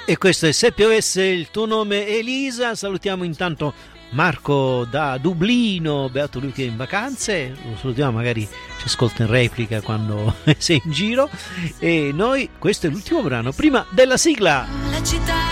E questo è Se piovesse il tuo nome Elisa. Salutiamo intanto Marco da Dublino, beato lui che è in vacanze, lo salutiamo, magari ci ascolta in replica quando sei in giro. E noi, questo è l'ultimo brano prima della sigla. La città